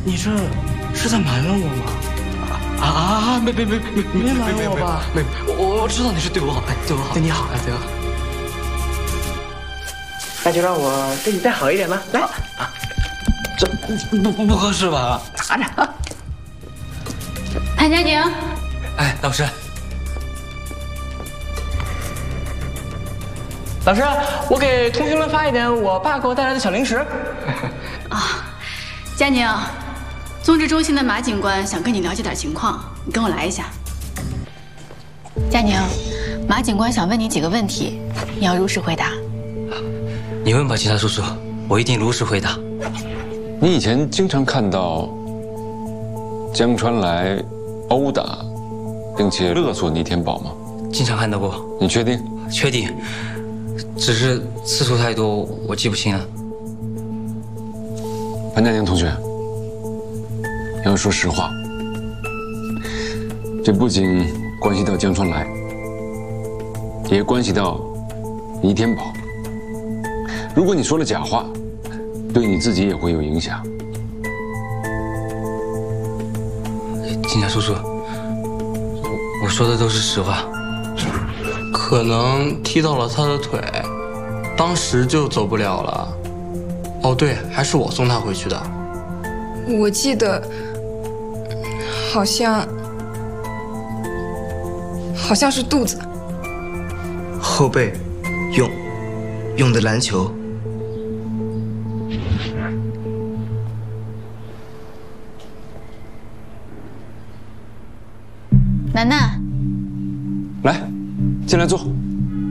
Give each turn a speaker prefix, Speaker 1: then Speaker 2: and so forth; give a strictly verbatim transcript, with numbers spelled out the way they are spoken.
Speaker 1: 你这是在埋怨我吗？啊啊！没没没没没埋怨我吧？没，我我知道你是对我好，哎，对我好，对你好，哎，对我好。
Speaker 2: 那就让我对你再好一点吧。来，啊，
Speaker 1: 这不不不合适吧？
Speaker 2: 拿着啊。
Speaker 3: 潘佳宁，
Speaker 1: 哎，老师。
Speaker 2: 老师，我给同学们发一点我爸给我带来的小零食。
Speaker 3: 啊，佳宁，综治中心的马警官想跟你了解点情况，你跟我来一下。佳宁，马警官想问你几个问题，你要如实回答。
Speaker 1: 你问吧，警察叔叔，我一定如实回答。
Speaker 4: 你以前经常看到江川来殴打，并且勒索倪天宝吗？
Speaker 1: 经常看到过。
Speaker 4: 你确定？
Speaker 1: 确定。 只是次数太多，我记不清了。
Speaker 4: 潘佳宁同学，要说实话，这不仅关系到江川来，也关系到倪天宝。如果你说了假话，对你自己也会有影响。
Speaker 1: 警察叔叔，我我说的都是实话。
Speaker 5: 可能踢到了他的腿，当时就走不了了。哦，对，还是我送他回去的。
Speaker 6: 我记得，好像，好像是肚子。
Speaker 7: 后背，用，用的篮球。
Speaker 3: 楠楠，
Speaker 4: 来，进来坐。